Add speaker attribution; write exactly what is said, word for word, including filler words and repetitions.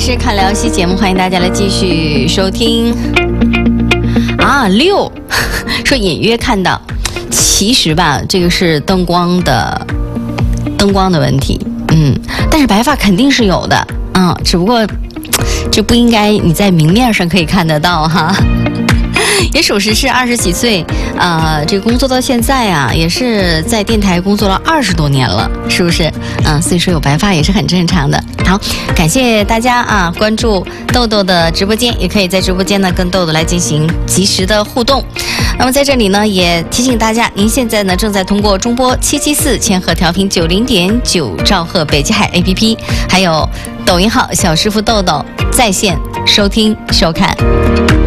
Speaker 1: 是看聊戏节目，欢迎大家来继续收听。啊，六说隐约看到，其实吧，这个是灯光的灯光的问题，嗯，但是白发肯定是有的，嗯，只不过这不应该你在明面上可以看得到哈。也属实是二十几岁，呃，这个工作到现在啊，也是在电台工作了二十多年了，是不是？嗯，所以说有白发也是很正常的。好，感谢大家啊，关注豆豆的直播间，也可以在直播间呢跟豆豆来进行及时的互动。那么在这里呢，也提醒大家，您现在呢正在通过中波七七四千赫调频九零点九兆赫北极海 A P P， 还有抖音号小师傅豆豆在线收听收看。